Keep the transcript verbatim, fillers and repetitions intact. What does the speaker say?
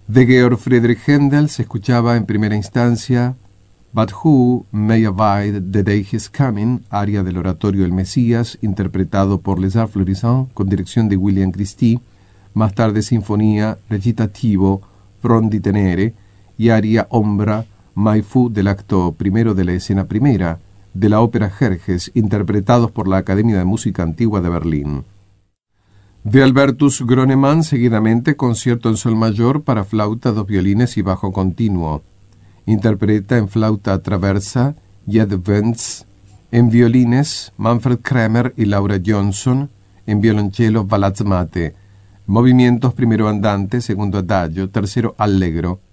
De Georg Friedrich Händel se escuchaba en primera instancia But Who May Abide the Day He's Coming, aria del oratorio El Mesías, interpretado por Les Arts Florissants, con dirección de William Christie, más tarde sinfonía recitativo From di Tenere y aria Ombra Mai fu del acto primero de la escena primera de la ópera Jerjes, interpretados por la Academia de Música Antigua de Berlín. De Albertus Gronemann, seguidamente concierto en sol mayor para flauta, dos violines y bajo continuo. Interpreta en flauta traversa Jed Wentz, en violines Manfred Kramer y Laura Johnson, en violonchelo Balazs Mate. Movimientos: primero andante, segundo adagio, tercero allegro.